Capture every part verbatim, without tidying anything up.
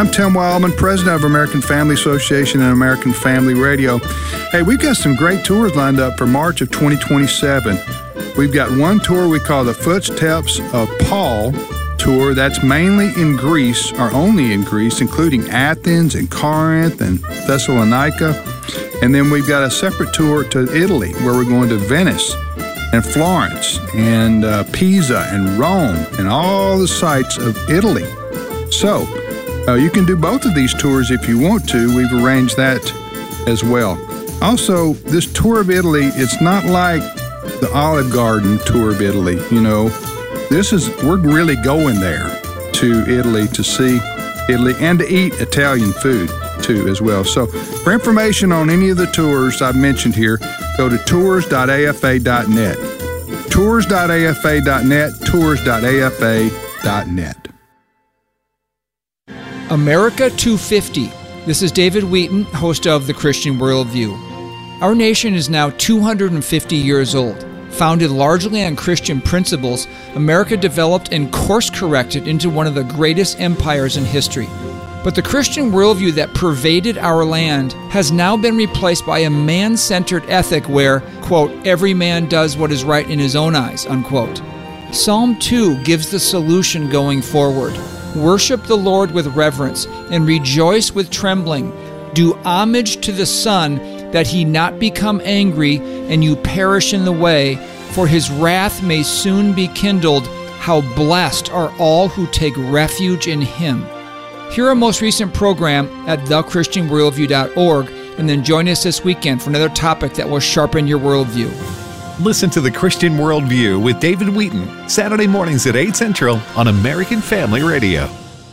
I'm Tim Wildman, president of American Family Association and American Family Radio. Hey, we've got some great tours lined up for March of twenty twenty-seven. We've got one tour we call the Footsteps of Paul tour. That's mainly in Greece, or only in Greece, including Athens and Corinth and Thessalonica. And then we've got a separate tour to Italy, where we're going to Venice and Florence and uh, Pisa and Rome and all the sites of Italy. So uh, you can do both of these tours if you want to. We've arranged that as well. Also, this tour of Italy, it's not like the Olive Garden tour of Italy. You know, this is, we're really going there to Italy to see Italy and to eat Italian food too as well. So for information on any of the tours I've mentioned here, go to tours dot a f a dot net. tours dot a f a dot net, tours dot a f a dot net. America two fifty. This is David Wheaton, host of The Christian Worldview. Our nation is now two hundred fifty years old. Founded largely on Christian principles, America developed and course-corrected into one of the greatest empires in history. But the Christian worldview that pervaded our land has now been replaced by a man-centered ethic where, quote, every man does what is right in his own eyes, unquote. Psalm two gives the solution going forward. Worship the Lord with reverence and rejoice with trembling. Do homage to the Son, that he not become angry and you perish in the way, for his wrath may soon be kindled. How blessed are all who take refuge in him. Hear our most recent program at the christian worldview dot org, and then join us this weekend for another topic that will sharpen your worldview. Listen to The Christian Worldview with David Wheaton, Saturday mornings at eight Central on American Family Radio.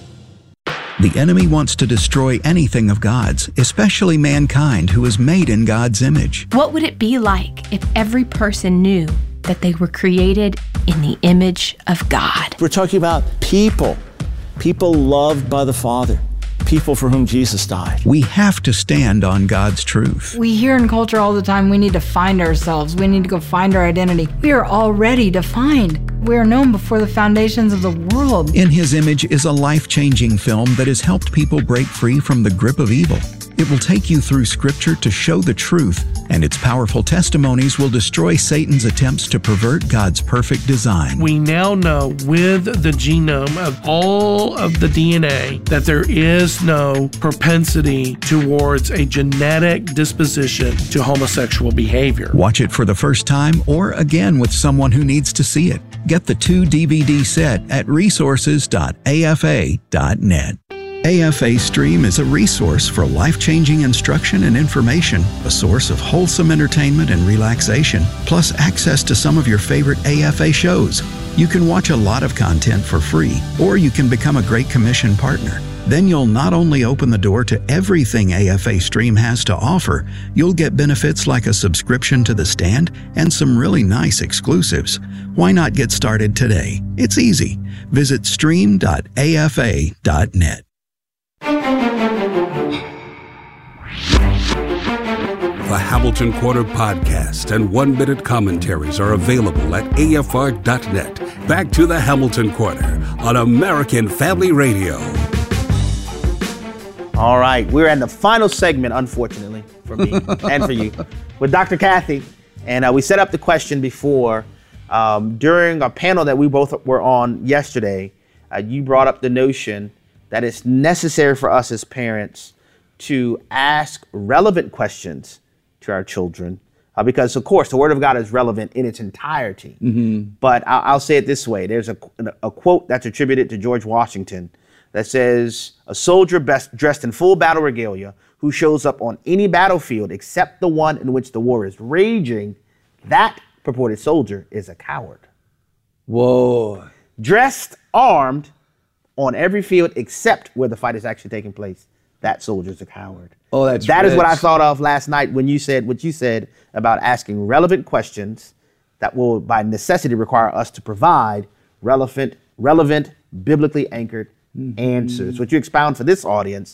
The enemy wants to destroy anything of God's, especially mankind who is made in God's image. What would it be like if every person knew that they were created in the image of God? We're talking about people, people loved by the Father, people for whom Jesus died. We have to stand on God's truth. We hear in culture all the time, we need to find ourselves. We need to go find our identity. We are already defined. We are known before the foundations of the world. In His Image is a life-changing film that has helped people break free from the grip of evil. It will take you through Scripture to show the truth, and its powerful testimonies will destroy Satan's attempts to pervert God's perfect design. We now know with the genome of all of the D N A that there is no propensity towards a genetic disposition to homosexual behavior. Watch it for the first time or again with someone who needs to see it. Get the two D V D set at resources dot a f a dot net. A F A Stream is a resource for life-changing instruction and information, a source of wholesome entertainment and relaxation, plus access to some of your favorite A F A shows. You can watch a lot of content for free, or you can become a Great Commission partner. Then you'll not only open the door to everything A F A Stream has to offer, you'll get benefits like a subscription to The Stand and some really nice exclusives. Why not get started today? It's easy. Visit stream dot a f a dot net. The Hamilton Quarter podcast and one-minute commentaries are available at a f r dot net. Back to the Hamilton Quarter on American Family Radio. All right, we're in the final segment, unfortunately, for me and for you, with Doctor Kathy. And uh, we set up the question before. Um, during a panel that we both were on yesterday, uh, you brought up the notion that it's necessary for us as parents to ask relevant questions to our children, uh, because, of course, the Word of God is relevant in its entirety. Mm-hmm. But I'll, I'll say it this way. There's a, a quote that's attributed to George Washington that says, "A soldier best dressed in full battle regalia who shows up on any battlefield except the one in which the war is raging, that purported soldier is a coward." Whoa. Dressed, armed, on every field except where the fight is actually taking place, that soldier's a coward. Oh, that's That rich. is what I thought of last night when you said what you said about asking relevant questions that will, by necessity, require us to provide relevant, relevant, biblically anchored mm-hmm. answers. What you expound for this audience